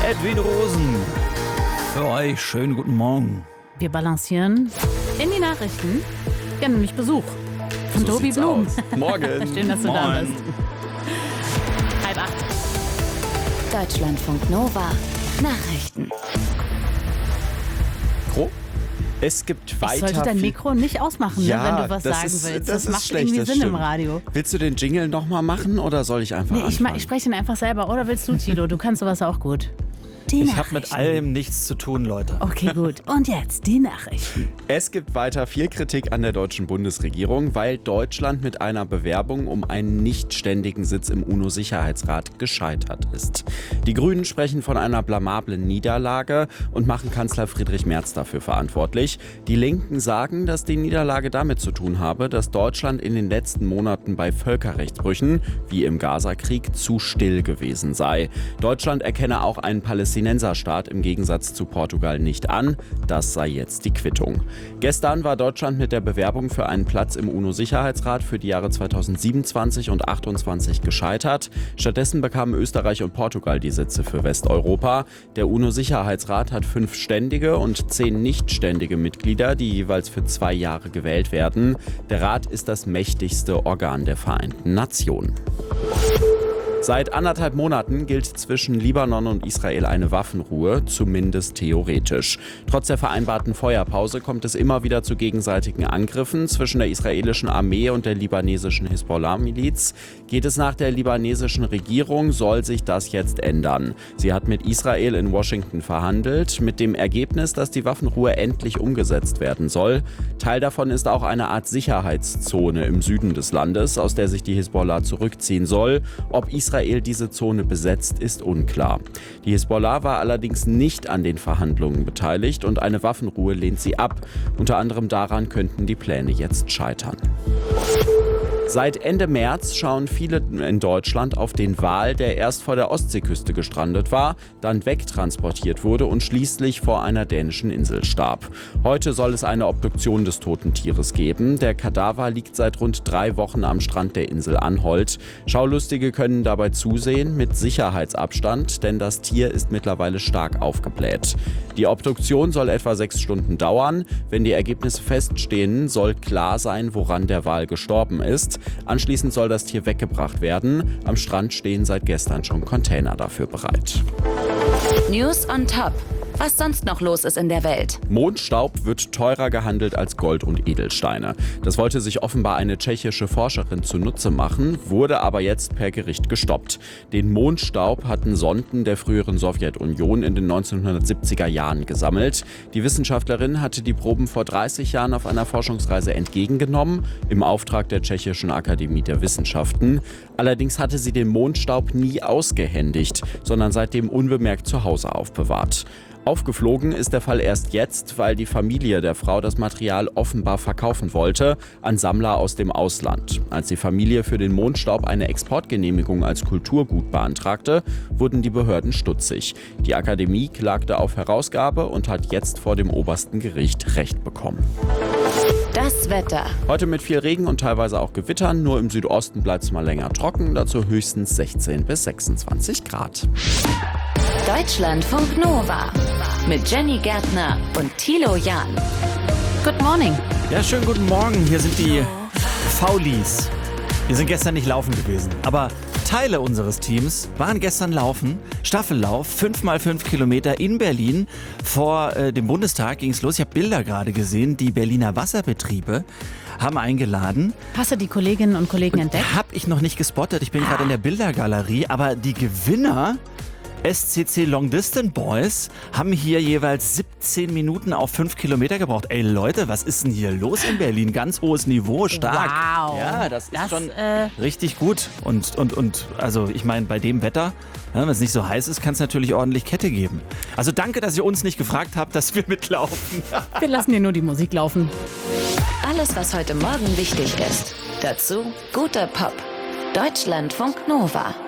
Edwin Rosen. Für euch schönen guten Morgen. Wir balancieren in die Nachrichten. Wir haben nämlich Besuch von So Tobi sieht's Blum. aus. Morgen. Schön, dass du da Moin. bist. 7:30. Deutschlandfunk Nova. Nachrichten. Es gibt Ich weiter. sollte dein Mikro nicht ausmachen, Ja, wenn du was das sagen ist- willst. das ist macht schlecht, irgendwie das Sinn stimmt. im Radio. Willst du den Jingle nochmal machen oder soll ich einfach anfangen? Ich spreche ihn einfach selber. Oder willst du, Tilo? Du kannst sowas auch gut. Die Ich habe mit Nachrichten. allem nichts zu tun, Leute. Okay, gut. Und jetzt die Nachrichten. Es gibt weiter viel Kritik an der deutschen Bundesregierung, weil Deutschland mit einer Bewerbung um einen nicht ständigen Sitz im UNO-Sicherheitsrat gescheitert ist. Die Grünen sprechen von einer blamablen Niederlage und machen Kanzler Friedrich Merz dafür verantwortlich. Die Linken sagen, dass die Niederlage damit zu tun habe, dass Deutschland in den letzten Monaten bei Völkerrechtsbrüchen, wie im Gaza-Krieg, zu still gewesen sei. Deutschland erkenne auch einen Palästinenserstaat im Gegensatz zu Portugal nicht an. Das sei jetzt die Quittung. Gestern war Deutschland mit der Bewerbung für einen Platz im UNO-Sicherheitsrat für die Jahre 2027 und 2028 gescheitert. Stattdessen bekamen Österreich und Portugal die Sitze für Westeuropa. Der UNO-Sicherheitsrat hat 5 ständige und 10 nichtständige Mitglieder, die jeweils für 2 Jahre gewählt werden. Der Rat ist das mächtigste Organ der Vereinten Nationen. Seit 1,5 Monaten gilt zwischen Libanon und Israel eine Waffenruhe, zumindest theoretisch. Trotz der vereinbarten Feuerpause kommt es immer wieder zu gegenseitigen Angriffen zwischen der israelischen Armee und der libanesischen Hisbollah-Miliz. Geht es nach der libanesischen Regierung, soll sich das jetzt ändern. Sie hat mit Israel in Washington verhandelt, mit dem Ergebnis, dass die Waffenruhe endlich umgesetzt werden soll. Teil davon ist auch eine Art Sicherheitszone im Süden des Landes, aus der sich die Hisbollah zurückziehen soll. Ob Israel diese Zone besetzt, ist unklar. Die Hisbollah war allerdings nicht an den Verhandlungen beteiligt und eine Waffenruhe lehnt sie ab. Unter anderem daran könnten die Pläne jetzt scheitern. Seit Ende März schauen viele in Deutschland auf den Wal, der erst vor der Ostseeküste gestrandet war, dann wegtransportiert wurde und schließlich vor einer dänischen Insel starb. Heute soll es eine Obduktion des toten Tieres geben. Der Kadaver liegt seit rund 3 Wochen am Strand der Insel Anholt. Schaulustige können dabei zusehen, mit Sicherheitsabstand, denn das Tier ist mittlerweile stark aufgebläht. Die Obduktion soll etwa 6 Stunden dauern. Wenn die Ergebnisse feststehen, soll klar sein, woran der Wal gestorben ist. Anschließend soll das Tier weggebracht werden. Am Strand stehen seit gestern schon Container dafür bereit. News on Top. Was sonst noch los ist in der Welt. Mondstaub wird teurer gehandelt als Gold und Edelsteine. Das wollte sich offenbar eine tschechische Forscherin zunutze machen, wurde aber jetzt per Gericht gestoppt. Den Mondstaub hatten Sonden der früheren Sowjetunion in den 1970er Jahren gesammelt. Die Wissenschaftlerin hatte die Proben vor 30 Jahren auf einer Forschungsreise entgegengenommen, im Auftrag der Tschechischen Akademie der Wissenschaften. Allerdings hatte sie den Mondstaub nie ausgehändigt, sondern seitdem unbemerkt zu Hause aufbewahrt. Aufgeflogen ist der Fall erst jetzt, weil die Familie der Frau das Material offenbar verkaufen wollte an Sammler aus dem Ausland. Als die Familie für den Mondstaub eine Exportgenehmigung als Kulturgut beantragte, wurden die Behörden stutzig. Die Akademie klagte auf Herausgabe und hat jetzt vor dem obersten Gericht Recht bekommen. Das Wetter. Heute mit viel Regen und teilweise auch Gewittern, nur im Südosten bleibt es mal länger trocken, dazu höchstens 16 bis 26 Grad. Deutschlandfunk Nova. Mit Jenny Gärtner und Thilo Jahn. Good morning. Ja, schönen guten Morgen. Hier sind die Faulis. Wir sind gestern nicht laufen gewesen, aber Teile unseres Teams waren gestern laufen. Staffellauf, 5x5 Kilometer in Berlin. Vor dem Bundestag ging es los. Ich habe Bilder gerade gesehen. Die Berliner Wasserbetriebe haben eingeladen. Hast du die Kolleginnen und Kollegen entdeckt? Habe ich noch nicht gespottet. Ich bin gerade in der Bildergalerie. Aber die Gewinner, SCC Long Distance Boys, haben hier jeweils 17 Minuten auf 5 Kilometer gebraucht. Ey Leute, was ist denn hier los in Berlin? Ganz hohes Niveau, stark. Wow. Ja, das ist schon richtig gut. Und also ich meine, bei dem Wetter, ja, wenn es nicht so heiß ist, kann es natürlich ordentlich Kette geben. Also danke, dass ihr uns nicht gefragt habt, dass wir mitlaufen. Wir lassen dir nur die Musik laufen. Alles, was heute Morgen wichtig ist. Dazu guter Pop. Deutschlandfunk Nova.